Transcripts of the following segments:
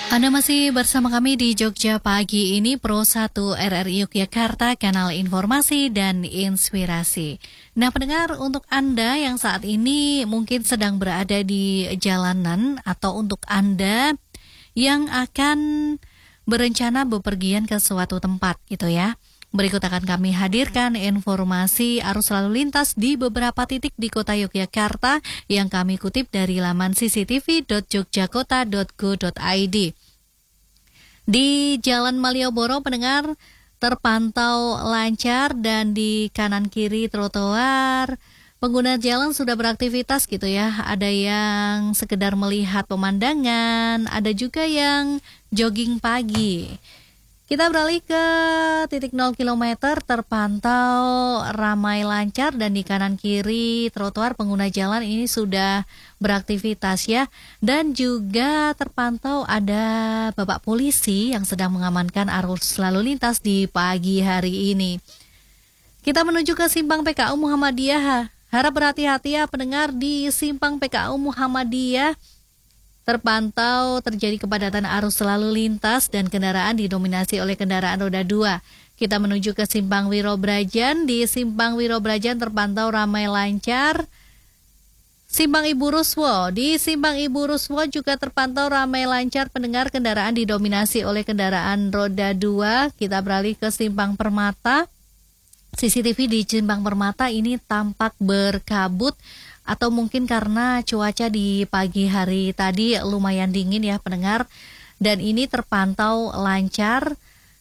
Anda masih bersama kami di Jogja Pagi ini, Pro 1 RRI Yogyakarta, kanal informasi dan inspirasi. Nah pendengar, untuk Anda yang saat ini mungkin sedang berada di jalanan atau untuk Anda yang akan berencana bepergian ke suatu tempat gitu ya. Berikut akan kami hadirkan informasi arus lalu lintas di beberapa titik di kota Yogyakarta yang kami kutip dari laman cctv.jogjakota.go.id. Di Jalan Malioboro pendengar terpantau lancar dan di kanan kiri trotoar pengguna jalan sudah beraktivitas gitu ya. Ada yang sekedar melihat pemandangan, ada juga yang jogging pagi. Kita beralih ke titik 0 km terpantau ramai lancar dan di kanan kiri trotoar pengguna jalan ini sudah beraktivitas ya. Dan juga terpantau ada Bapak polisi yang sedang mengamankan arus lalu lintas di pagi hari ini. Kita menuju ke Simpang PKU Muhammadiyah. Harap berhati-hati ya pendengar di Simpang PKU Muhammadiyah. Terpantau terjadi kepadatan arus lalu lintas dan kendaraan didominasi oleh kendaraan roda 2. Kita menuju ke Simpang Wirobrajan. Di Simpang Wirobrajan terpantau ramai lancar. Simpang Ibu Ruswo. Di Simpang Ibu Ruswo juga terpantau ramai lancar pendengar, kendaraan didominasi oleh kendaraan roda 2. Kita beralih ke Simpang Permata. CCTV di Simpang Permata ini tampak berkabut atau mungkin karena cuaca di pagi hari tadi lumayan dingin ya pendengar, dan ini terpantau lancar.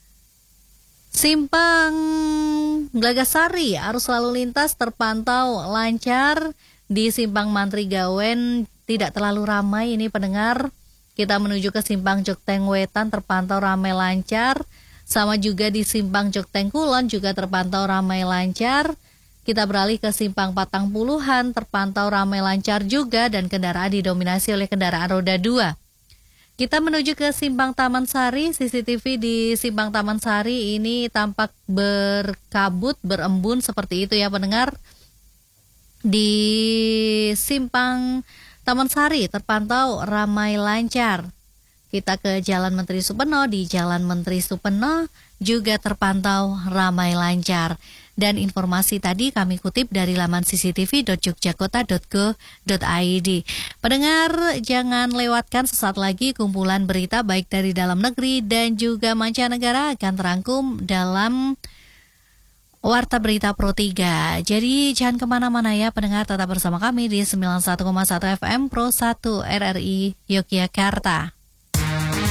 Simpang Gelagasari arus lalu lintas terpantau lancar. Di Simpang Mantri Gawen tidak terlalu ramai ini pendengar. Kita menuju ke Simpang Jokteng Wetan terpantau ramai lancar. Sama juga di Simpang Jokteng Kulon juga terpantau ramai lancar. Kita beralih ke Simpang Patang Puluhan, terpantau ramai lancar juga dan kendaraan didominasi oleh kendaraan roda 2. Kita menuju ke Simpang Taman Sari. CCTV di Simpang Taman Sari ini tampak berkabut, berembun seperti itu ya pendengar. Di Simpang Taman Sari terpantau ramai lancar. Kita ke Jalan Menteri Supeno. Di Jalan Menteri Supeno juga terpantau ramai lancar. Dan informasi tadi kami kutip dari laman cctv.jogjakota.go.id. Pendengar, jangan lewatkan sesaat lagi kumpulan berita baik dari dalam negeri dan juga mancanegara akan terangkum dalam Warta Berita Pro 3. Jadi jangan kemana-mana ya pendengar, tetap bersama kami di 91,1 FM Pro 1 RRI Yogyakarta.